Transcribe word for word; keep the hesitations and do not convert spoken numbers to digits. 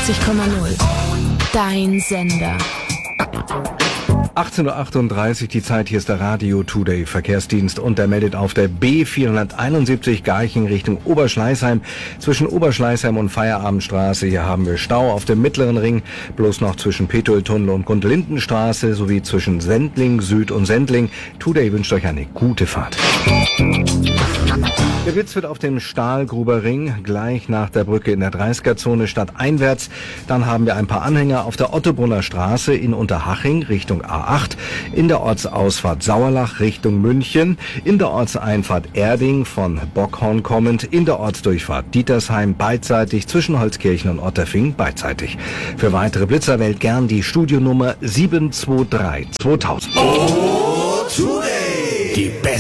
neunundneunzig Komma null. Dein Sender. achtzehn Uhr achtunddreißig, die Zeit, hier ist der Radio Today Verkehrsdienst und der meldet auf der B vierhunderteinundsiebzig Garching Richtung Oberschleißheim. Zwischen Oberschleißheim und Feierabendstraße, hier haben wir Stau auf dem mittleren Ring, bloß noch zwischen Petueltunnel und Gundlindenstraße sowie zwischen Sendling Süd und Sendling. Today wünscht euch eine gute Fahrt. Der Blitz wird auf dem Stahlgruber Ring gleich nach der Brücke in der dreißiger-Zone stadteinwärts. Dann haben wir ein paar Anhänger auf der Ottobrunner Straße in Unterhaching Richtung A acht, in der Ortsausfahrt Sauerlach Richtung München, in der Ortseinfahrt Erding von Bockhorn kommend, in der Ortsdurchfahrt Dietersheim beidseitig, zwischen Holzkirchen und Otterfing beidseitig. Für weitere Blitzer wählt gern die Studionummer sieben zwei drei zweitausend. Oh, Today! Die